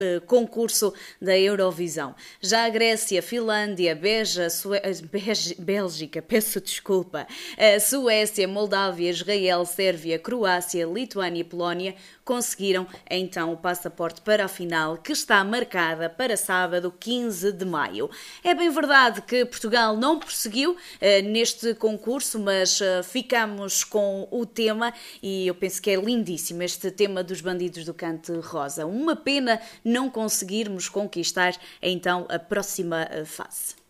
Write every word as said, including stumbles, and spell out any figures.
concurso da Eurovisão. Já a Grécia, Finlândia, Beja, Sue... Bege... Bélgica, peço desculpa, a Suécia, Moldávia, Israel, Sérvia, Croácia, Lituânia e Polónia conseguiram então o passaporte para a final, que está marcada para sábado, quinze de maio. É bem verdade que Portugal não prosseguiu uh, neste concurso, mas uh, ficamos com o tema e eu penso que é lindíssimo este tema dos bandidos do Cante Rosa. Uma pena não conseguirmos conquistar então a próxima fase.